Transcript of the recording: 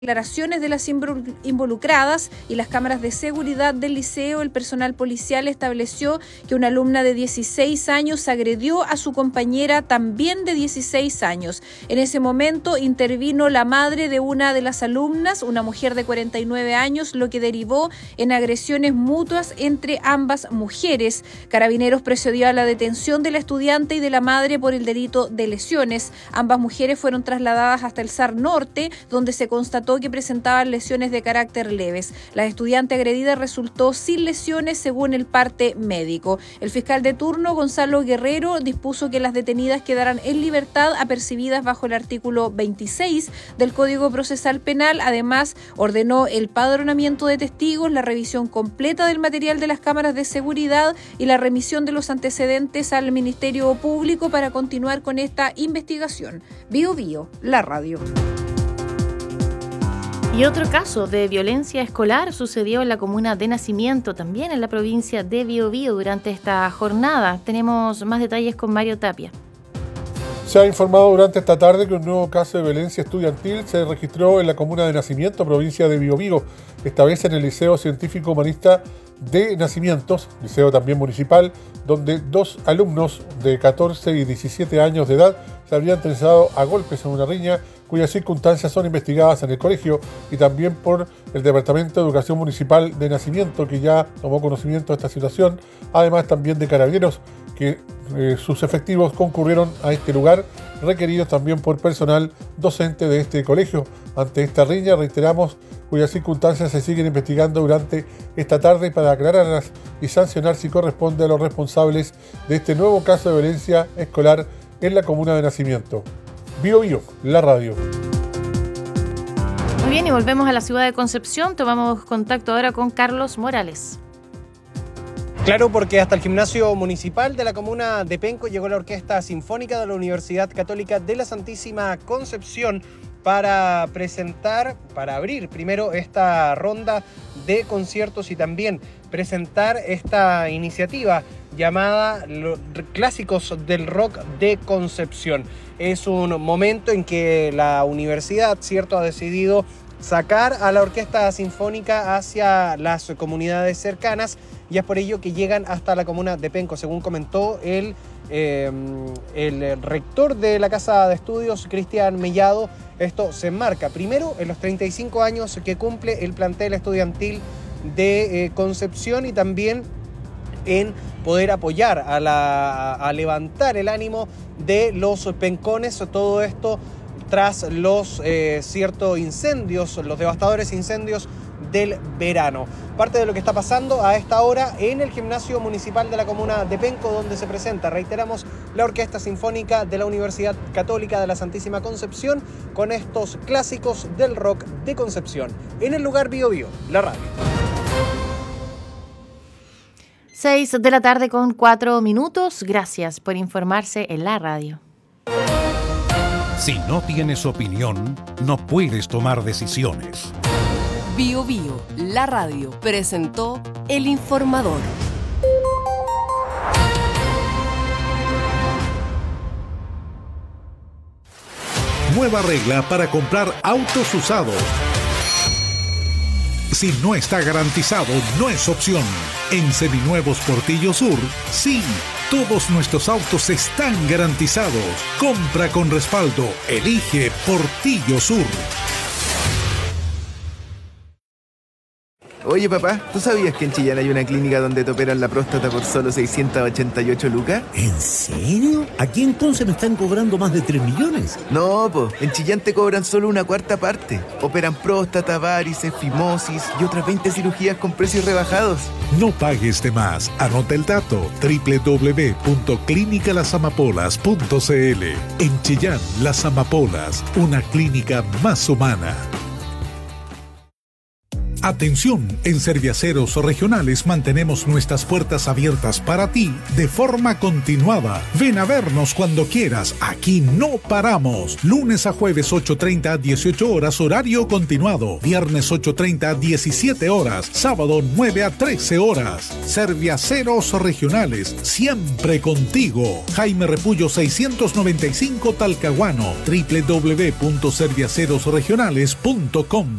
declaraciones de las involucradas y las cámaras de seguridad del liceo, el personal policial estableció que una alumna de 16 años agredió a su compañera también de 16 años. En ese momento intervino la madre de una de las alumnas, una mujer de 49 años, lo que derivó en agresiones mutuas entre ambas mujeres. Carabineros procedió a la detención de la estudiante y de la madre por el delito de lesiones. Ambas mujeres fueron trasladadas hasta el SAR Norte, donde se constató que presentaban lesiones de carácter leves. La estudiante agredida resultó sin lesiones según el parte médico. El fiscal de turno, Gonzalo Guerrero, dispuso que las detenidas quedaran en libertad apercibidas bajo el artículo 26 del Código Procesal Penal. Además, ordenó el padronamiento de testigos, la revisión completa del material de las cámaras de seguridad y la remisión de los antecedentes al Ministerio Público para continuar con esta investigación. Bio Bio, la radio. Y otro caso de violencia escolar sucedió en la comuna de Nacimiento, también en la provincia de Biobío durante esta jornada. Tenemos más detalles con Mario Tapia. Se ha informado durante esta tarde que un nuevo caso de violencia estudiantil se registró en la comuna de Nacimiento, provincia de Biobío, esta vez en el Liceo Científico Humanista de Nacimientos, liceo también municipal, donde dos alumnos de 14 y 17 años de edad se habrían trenzado a golpes en una riña, cuyas circunstancias son investigadas en el colegio y también por el Departamento de Educación Municipal de Nacimiento, que ya tomó conocimiento de esta situación, además también de Carabineros, que sus efectivos concurrieron a este lugar, requeridos también por personal docente de este colegio. Ante esta riña, reiteramos, cuyas circunstancias se siguen investigando durante esta tarde para aclararlas y sancionar si corresponde a los responsables de este nuevo caso de violencia escolar en la comuna de Nacimiento. Bio Bio, la radio. Muy bien, y volvemos a la ciudad de Concepción. Tomamos contacto ahora con Carlos Morales. Claro, porque hasta el gimnasio municipal de la comuna de Penco llegó la Orquesta Sinfónica de la Universidad Católica de la Santísima Concepción para abrir primero esta ronda de conciertos y también presentar esta iniciativa llamada Los Clásicos del Rock de Concepción. Es un momento en que la universidad, ¿cierto?, ha decidido sacar a la Orquesta Sinfónica hacia las comunidades cercanas, y es por ello que llegan hasta la comuna de Penco. Según comentó el rector de la Casa de Estudios, Cristian Mellado, esto se enmarca primero en los 35 años que cumple el plantel estudiantil de Concepción y también en poder apoyar a levantar el ánimo de los pencones, todo esto tras los incendios, los devastadores incendios del verano. Parte de lo que está pasando a esta hora en el gimnasio municipal de la comuna de Penco, donde se presenta, reiteramos, la Orquesta Sinfónica de la Universidad Católica de la Santísima Concepción con estos clásicos del rock de Concepción. En el lugar Bio Bio, la radio. 6 de la tarde con 4 minutos. Gracias por informarse en la radio. Si no tienes opinión, no puedes tomar decisiones. Bio Bio, la radio, presentó El Informador. Nueva regla para comprar autos usados. Si no está garantizado, no es opción. En Seminuevos Portillo Sur, sí, todos nuestros autos están garantizados. Compra con respaldo. Elige Portillo Sur. Oye papá, ¿tú sabías que en Chillán hay una clínica donde te operan la próstata por solo 688 lucas? ¿En serio? Aquí en Conce me están cobrando más de 3 millones. No, en Chillán te cobran solo una cuarta parte. Operan próstata, varices, fimosis y otras 20 cirugías con precios rebajados. No pagues de más. Anota el dato: www.clinicalasamapolas.cl. En Chillán, Las Amapolas, una clínica más humana. Atención, en Serviaceros Regionales mantenemos nuestras puertas abiertas para ti de forma continuada. Ven a vernos cuando quieras, aquí no paramos. Lunes a jueves 8:30 a 18 horas horario continuado. Viernes 8:30 a 17 horas. Sábado 9 a 13 horas. Serviaceros Regionales, siempre contigo. Jaime Repullo 695 Talcahuano. www.serviacerosregionales.com.